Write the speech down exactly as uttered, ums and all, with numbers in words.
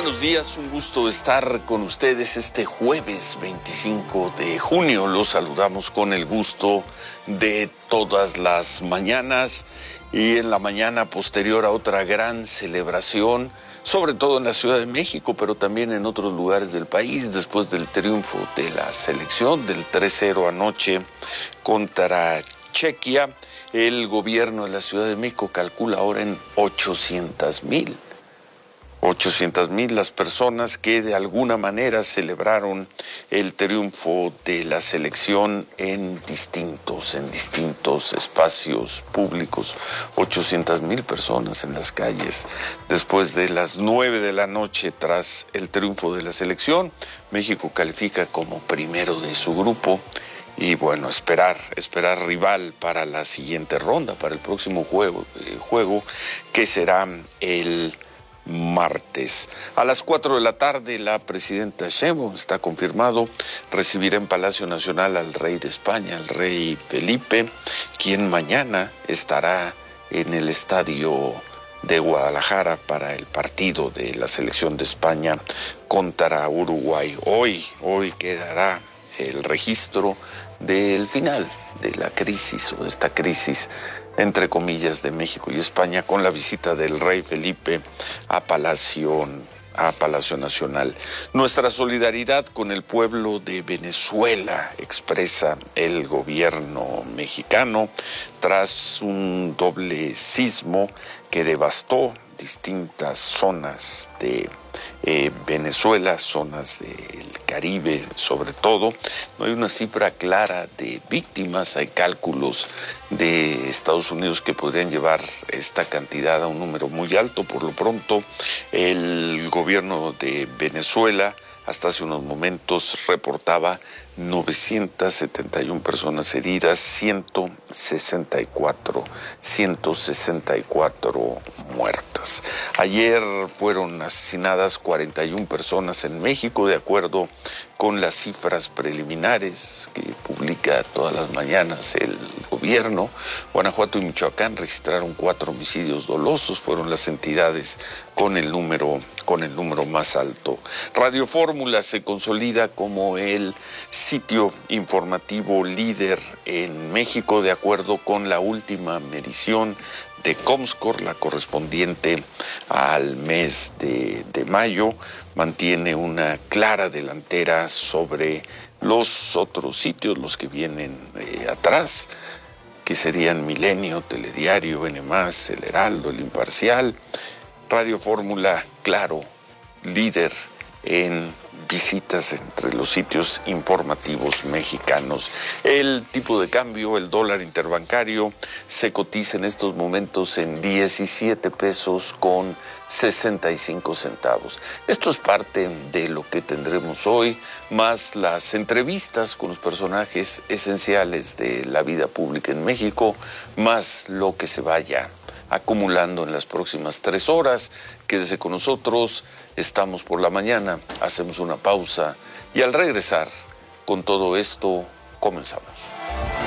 buenos días, un gusto estar con ustedes este jueves veinticinco de junio. Los saludamos con el gusto de todas las mañanas y en la mañana posterior a otra gran celebración, sobre todo en la Ciudad de México, pero también en otros lugares del país, después del triunfo de la selección del tres cero anoche contra Chequia. El gobierno de la Ciudad de México calcula ahora en ochocientas mil. ochocientas mil las personas que de alguna manera celebraron el triunfo de la selección en distintos, en distintos espacios públicos. ochocientas mil personas en las calles. Después de las nueve de la noche, tras el triunfo de la selección, México califica como primero de su grupo. Y bueno, esperar, esperar rival para la siguiente ronda, para el próximo juego, eh, juego que será el martes. A las cuatro de la tarde, la presidenta Sheinbaum, está confirmado, recibirá en Palacio Nacional al rey de España, al rey Felipe, quien mañana estará en el estadio de Guadalajara para el partido de la selección de España contra Uruguay. Hoy, hoy quedará el registro del final de la crisis o de esta crisis entre comillas de México y España con la visita del rey Felipe a Palacio, a Palacio Nacional. Nuestra solidaridad con el pueblo de Venezuela expresa el gobierno mexicano tras un doble sismo que devastó distintas zonas de eh, Venezuela, zonas del Caribe sobre todo. No hay una cifra clara de víctimas, hay cálculos de Estados Unidos que podrían llevar esta cantidad a un número muy alto. Por lo pronto, el gobierno de Venezuela hasta hace unos momentos reportaba novecientas setenta y una personas heridas, ciento sesenta y cuatro muertas. Ayer fueron asesinadas cuarenta y una personas en México, de acuerdo con las cifras preliminares que publica todas las mañanas el gobierno. Guanajuato y Michoacán registraron cuatro homicidios dolosos, fueron las entidades con el número, con el número más alto. Radio Fórmula se consolida como el sitio informativo líder en México, de acuerdo con la última medición de Comscore, la correspondiente al mes de, de mayo, mantiene una clara delantera sobre los otros sitios, los que vienen eh, atrás, que serían Milenio, Telediario, N más, El Heraldo, El Imparcial. Radio Fórmula, claro, líder en visitas entre los sitios informativos mexicanos. El tipo de cambio, el dólar interbancario, se cotiza en estos momentos en diecisiete pesos con sesenta y cinco centavos. Esto es parte de lo que tendremos hoy, más las entrevistas con los personajes esenciales de la vida pública en México, más lo que se vaya acumulando en las próximas tres horas. Quédese con nosotros, estamos por la mañana, hacemos una pausa y al regresar con todo esto comenzamos.